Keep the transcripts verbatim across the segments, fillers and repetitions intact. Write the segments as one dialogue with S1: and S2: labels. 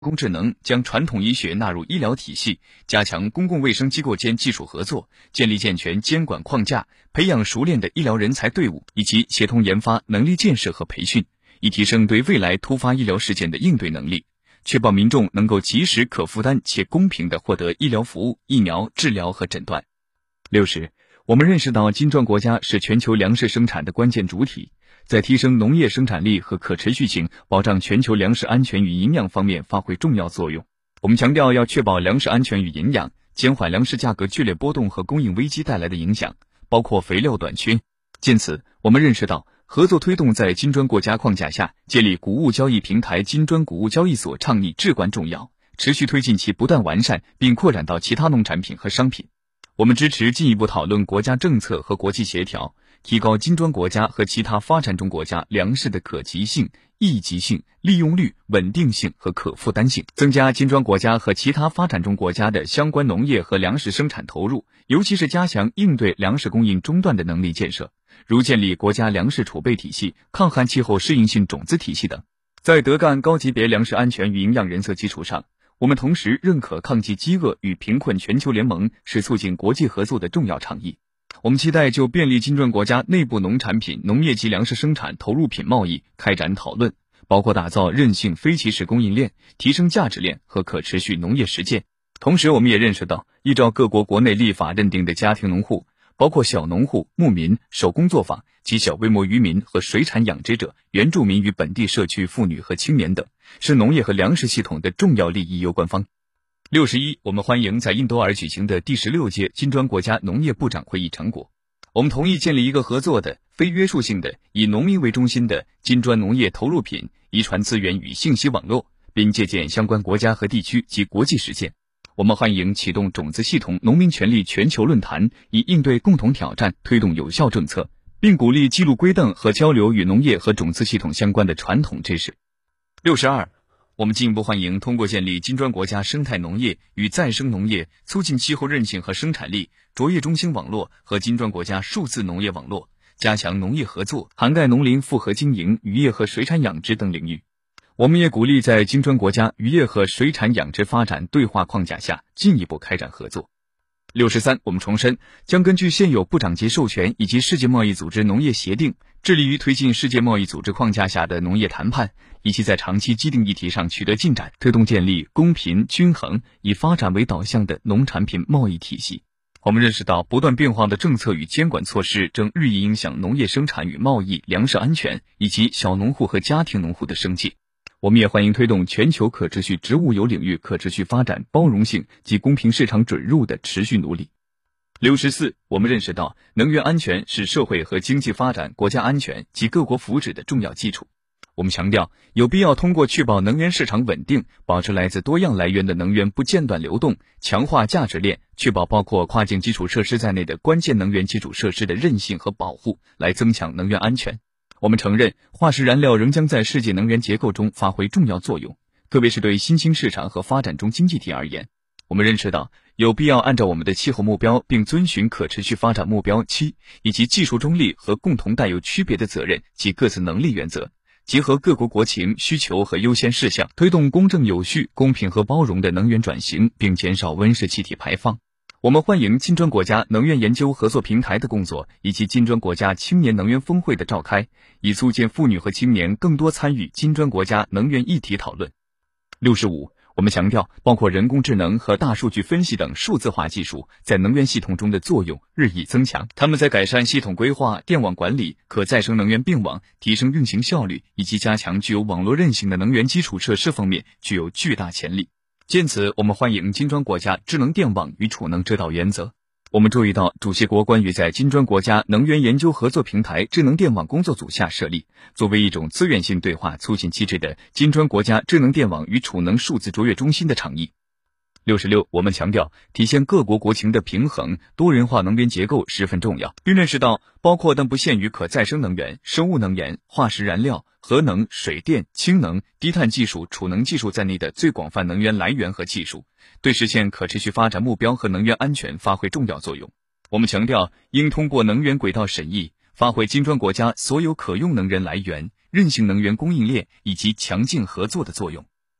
S1: 工智能将传统医学纳入医疗体系，加强公共卫生机构间技术合作，建立健全监管框架，培养熟练的医疗人才队伍，以及协同研发、能力建设和培训，以提升对未来突发医疗事件的应对能力，确保民众能够及时、可负担且公平地获得医疗服务、疫苗、治疗和诊断。六十，我们认识到金砖国家是全球粮食生产的关键主体，在提升农业生产力和可持续性、保障全球粮食安全与营养方面发挥重要作用。我们强调要确保粮食安全与营养，减缓粮食价格剧烈波动和供应危机带来的影响，包括肥料短缺。见此，我们认识到合作推动在金砖国家框架下建立谷物交易平台金砖谷物交易所倡议至关重要，持续推进其不断完善并扩展到其他农产品和商品。我们支持进一步讨论国家政策和国际协调，提高金砖国家和其他发展中国家粮食的可及性、易及性、利用率、稳定性和可负担性，增加金砖国家和其他发展中国家的相关农业和粮食生产投入，尤其是加强应对粮食供应中断的能力建设，如建立国家粮食储备体系、抗旱气候适应性种子体系等。在德干高级别粮食安全与营养原则基础上，我们同时认可抗击饥饿与贫困全球联盟是促进国际合作的重要倡议。我们期待就便利金砖国家内部农产品、农业及粮食生产投入品贸易开展讨论，包括打造韧性非歧视供应链、提升价值链和可持续农业实践。同时，我们也认识到，依照各国国内立法认定的家庭农户，包括小农户、牧民、手工作坊及小规模渔民和水产养殖者、原住民与本地社区妇女和青年等，是农业和粮食系统的重要利益攸关方。六十一，我们欢迎在印多尔举行的第十六届金砖国家农业部长会议成果。我们同意建立一个合作的、非约束性的、以农民为中心的金砖农业投入品遗传资源与信息网络，并借鉴相关国家和地区及国际实践。我们欢迎启动种子系统农民权利全球论坛，以应对共同挑战，推动有效政策，并鼓励记录归档和交流与农业和种子系统相关的传统知识。六十二，我们进一步欢迎通过建立金砖国家生态农业与再生农业、促进气候韧性和生产力卓越中心网络和金砖国家数字农业网络，加强农业合作，涵盖农林复合经营、渔业和水产养殖等领域。我们也鼓励在金砖国家渔业和水产养殖发展对话框架下进一步开展合作。六十三，我们重申，将根据现有部长级授权以及世界贸易组织农业协定，致力于推进世界贸易组织框架下的农业谈判，以及在长期既定议题上取得进展，推动建立公平、均衡、以发展为导向的农产品贸易体系。我们认识到，不断变化的政策与监管措施正日益影响农业生产与贸易、粮食安全以及小农户和家庭农户的生计。我们也欢迎推动全球可持续植物油领域可持续发展、包容性及公平市场准入的持续努力。六十四，我们认识到，能源安全是社会和经济发展、国家安全及各国福祉的重要基础。我们强调，有必要通过确保能源市场稳定，保持来自多样来源的能源不间断流动，强化价值链，确保包括跨境基础设施在内的关键能源基础设施的韧性和保护，来增强能源安全。我们承认，化石燃料仍将在世界能源结构中发挥重要作用，特别是对新兴市场和发展中经济体而言。我们认识到，有必要按照我们的气候目标，并遵循可持续发展目标七以及技术中立和共同带有区别的责任及各自能力原则，结合各国国情、需求和优先事项，推动公正有序、公平和包容的能源转型，并减少温室气体排放。我们欢迎金砖国家能源研究合作平台的工作，以及金砖国家青年能源峰会的召开，以促进妇女和青年更多参与金砖国家能源议题讨论。六十五，我们强调，包括人工智能和大数据分析等数字化技术在能源系统中的作用日益增强，它们在改善系统规划、电网管理、可再生能源并网、提升运行效率以及加强具有网络韧性的能源基础设施方面具有巨大潜力。见此，我们欢迎金砖国家智能电网与储能指导原则。我们注意到，主席国关于在金砖国家能源研究合作平台智能电网工作组下设立，作为一种资源性对话促进机制的金砖国家智能电网与储能数字卓越中心的倡议。六十六，我们强调，体现各国国情的平衡、多元化能源结构十分重要，并认识到，包括但不限于可再生能源、生物能源、化石燃料、核能、水电、氢能、低碳技术、储能技术在内的最广泛能源来源和技术，对实现可持续发展目标和能源安全发挥重要作用。我们强调，应通过能源轨道审议，发挥金砖国家所有可用能源来源、韧性能源供应链以及强劲合作的作用。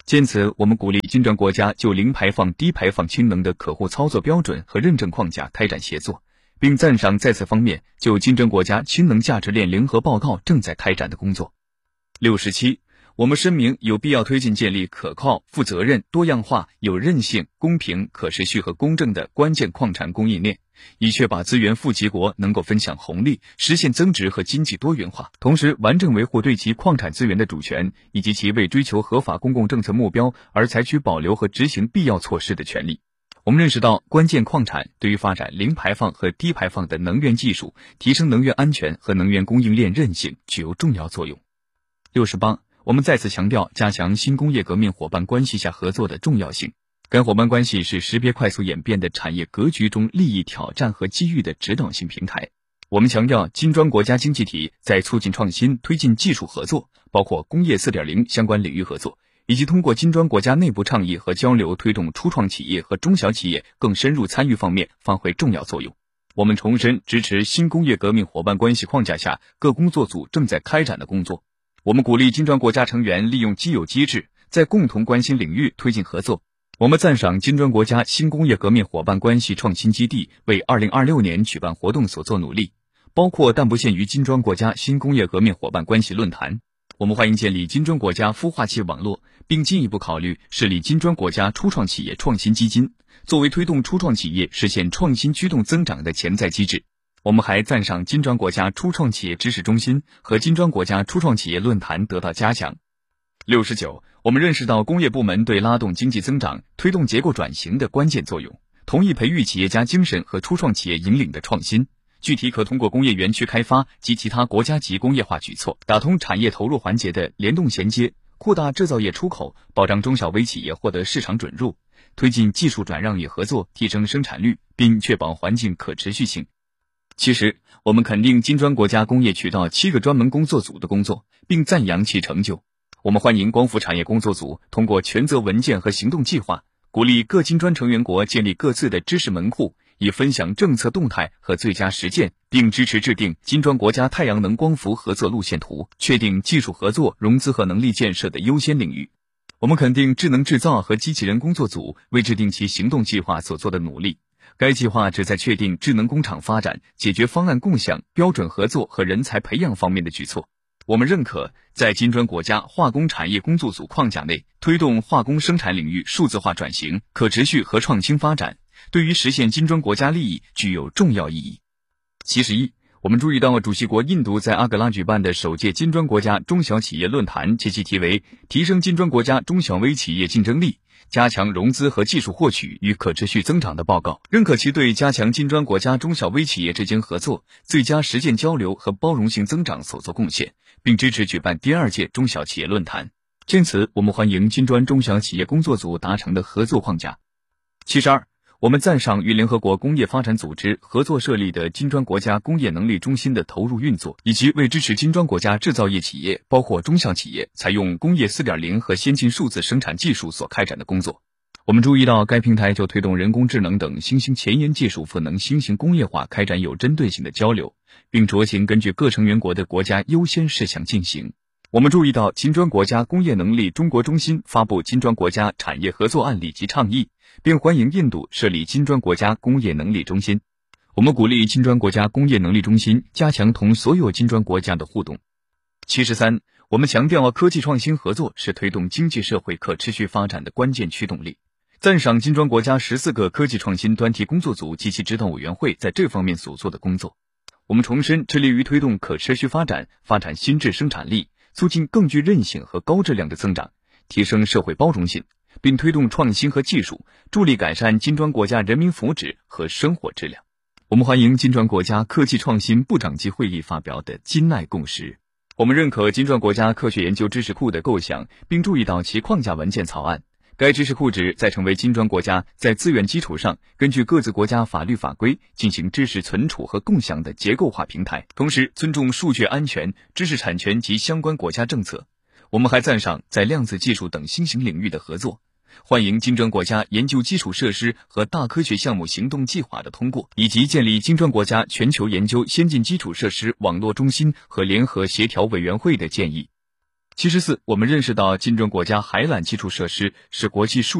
S1: 鉴此，我们鼓励金砖国家就零排放、低排放氢能的可护操作标准和认证框架开展协作，并赞赏在此方面就金砖国家氢能价值链联合报告正在开展的工作。六十七，我们声明有必要推进建立可靠、负责任、多样化、有韧性、公平、可持续和公正的关键矿产供应链，以确保资源富集国能够分享红利，实现增值和经济多元化，同时完整维护对其矿产资源的主权，以及其为追求合法公共政策目标而采取保留和执行必要措施的权利。我们认识到，关键矿产对于发展零排放和低排放的能源技术，提升能源安全和能源供应链韧性具有重要作用。六十八，我们再次强调加强新工业革命伙伴关系下合作的重要性。该伙伴关系是识别快速演变的产业格局中利益挑战和机遇的指导性平台。我们强调金砖国家经济体在促进创新、推进技术合作，包括工业 四点零 相关领域合作，以及通过金砖国家内部倡议和交流推动初创企业和中小企业更深入参与方面发挥重要作用。我们重申支持新工业革命伙伴关系框架下各工作组正在开展的工作。我们鼓励金砖国家成员利用既有机制，在共同关心领域推进合作。我们赞赏金砖国家新工业革命伙伴关系创新基地为二零二六年举办活动所做努力，包括但不限于金砖国家新工业革命伙伴关系论坛。我们欢迎建立金砖国家孵化器网络，并进一步考虑设立金砖国家初创企业创新基金，作为推动初创企业实现创新驱动增长的潜在机制。我们还赞赏金砖国家初创企业知识中心和金砖国家初创企业论坛得到加强。六十九，我们认识到工业部门对拉动经济增长、推动结构转型的关键作用，同意培育企业家精神和初创企业引领的创新。具体可通过工业园区开发及其他国家级工业化举措，打通产业投入环节的联动衔接，扩大制造业出口，保障中小微企业获得市场准入，推进技术转让与合作，提升生产率，并确保环境可持续性。其实，我们肯定金砖国家工业渠道七个专门工作组的工作，并赞扬其成就。我们欢迎光伏产业工作组通过权责文件和行动计划，鼓励各金砖成员国建立各自的知识门户，以分享政策动态和最佳实践，并支持制定金砖国家太阳能光伏合作路线图，确定技术合作、融资和能力建设的优先领域。我们肯定智能制造和机器人工作组为制定其行动计划所做的努力。该计划旨在确定智能工厂发展、解决方案共享、标准合作和人才培养方面的举措。我们认可在金砖国家化工产业工作组框架内推动化工生产领域数字化转型、可持续和创新发展，对于实现金砖国家利益具有重要意义。七十一，我们注意到主席国印度在阿格拉举办的首届金砖国家中小企业论坛及其题为提升金砖国家中小微企业竞争力，加强融资和技术获取与可持续增长的报告，认可其对加强金砖国家中小微企业之间合作、最佳实践交流和包容性增长所作贡献，并支持举办第二届中小企业论坛。鉴此，我们欢迎金砖中小企业工作组达成的合作框架。七十二，我们赞赏与联合国工业发展组织合作设立的金砖国家工业能力中心的投入运作，以及为支持金砖国家制造业企业，包括中小企业，采用工业 四点零 和先进数字生产技术所开展的工作。我们注意到该平台就推动人工智能等新兴前沿技术赋能新型工业化开展有针对性的交流，并酌情根据各成员国的国家优先事项进行。我们注意到金砖国家工业能力中国中心发布金砖国家产业合作案例及倡议，并欢迎印度设立金砖国家工业能力中心。我们鼓励金砖国家工业能力中心加强同所有金砖国家的互动。七十三，我们强调科技创新合作是推动经济社会可持续发展的关键驱动力，赞赏金砖国家十四个科技创新专题工作组及其指导委员会在这方面所做的工作。我们重申致力于推动可持续发展，发展新质生产力，促进更具韧性和高质量的增长，提升社会包容性，并推动创新和技术，助力改善金砖国家人民福祉和生活质量。我们欢迎金砖国家科技创新部长级会议发表的金奈共识。我们认可金砖国家科学研究知识库的构想，并注意到其框架文件草案。该知识库旨在成为金砖国家在资源基础上根据各自国家法律法规进行知识存储和共享的结构化平台，同时尊重数据安全、知识产权及相关国家政策。我们还赞赏在量子技术等新型领域的合作，欢迎金砖国家研究基础设施和大科学项目行动计划的通过，以及建立金砖国家全球研究先进基础设施网络中心和联合协调委员会的建议。 七十四，我们认识到金砖国家海缆基础设施是国际数